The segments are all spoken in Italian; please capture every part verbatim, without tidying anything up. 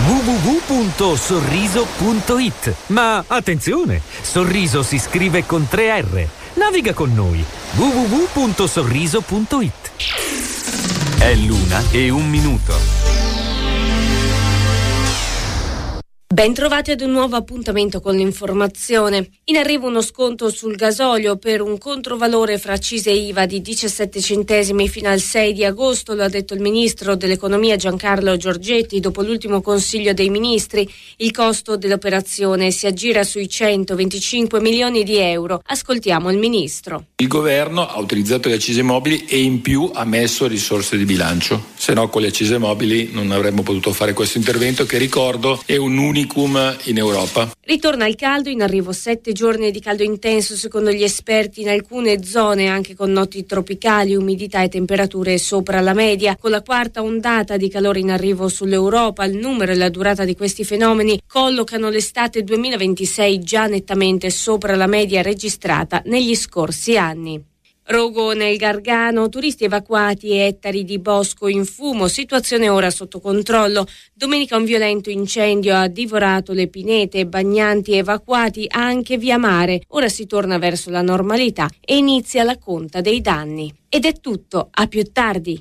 w w w punto sorriso punto i t. Ma attenzione, Sorriso si scrive con tre erre. Naviga con noi. w w w punto sorriso punto i t. È l'una e un minuto. Bentrovati ad un nuovo appuntamento con l'informazione. In arrivo uno sconto sul gasolio per un controvalore fra accise e I V A di diciassette centesimi fino al sei di agosto, lo ha detto il ministro dell'economia Giancarlo Giorgetti dopo l'ultimo Consiglio dei Ministri. Il costo dell'operazione si aggira sui centoventicinque milioni di euro. Ascoltiamo il ministro. Il governo ha utilizzato le accise mobili e in più ha messo risorse di bilancio. Se no con le accise mobili non avremmo potuto fare questo intervento che, ricordo, è un unicum in Europa. Ritorna il caldo, in arrivo sette giorni di caldo intenso secondo gli esperti in alcune zone, anche con noti tropicali, umidità e temperature sopra la media. Con la quarta ondata di calore in arrivo sull'Europa, il numero e la durata di questi fenomeni collocano l'estate duemilaventisei già nettamente sopra la media registrata negli scorsi anni. Rogo nel Gargano, turisti evacuati e ettari di bosco in fumo, situazione ora sotto controllo. Domenica un violento incendio ha divorato le pinete, bagnanti evacuati anche via mare. Ora si torna verso la normalità e inizia la conta dei danni. Ed è tutto, a più tardi.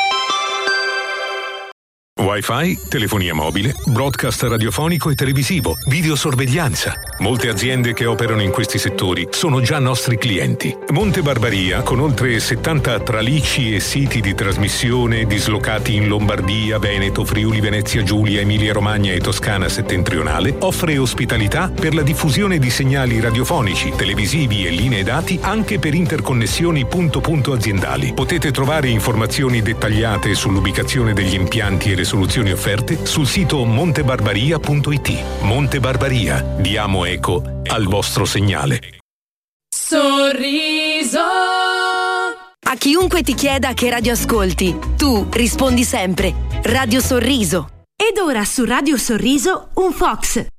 Wi-Fi, telefonia mobile, broadcast radiofonico e televisivo, videosorveglianza. Molte aziende che operano in questi settori sono già nostri clienti. Monte Barbaria, con oltre settanta tralicci e siti di trasmissione dislocati in Lombardia, Veneto, Friuli, Venezia Giulia, Emilia Romagna e Toscana settentrionale, offre ospitalità per la diffusione di segnali radiofonici, televisivi e linee dati anche per interconnessioni punto-punto aziendali. Potete trovare informazioni dettagliate sull'ubicazione degli impianti e le soluzioni offerte sul sito montebarbaria punto i t. Monte Barbaria, diamo eco al vostro segnale. Sorriso. A chiunque ti chieda che radio ascolti, tu rispondi sempre Radio Sorriso. Ed ora su Radio Sorriso un Fox.